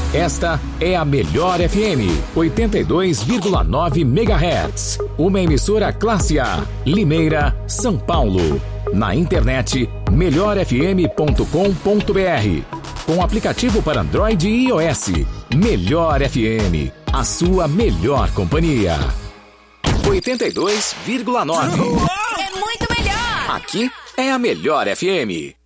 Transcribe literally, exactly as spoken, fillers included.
Esta é a Melhor F M, oitenta e dois vírgula nove megahertz. Uma emissora classe A, Limeira, São Paulo. Na internet, melhor f m ponto com ponto b r. Com aplicativo para Android e iOS. Melhor F M, a sua melhor companhia. oitenta e dois vírgula nove. É muito melhor! Aqui é a Melhor F M.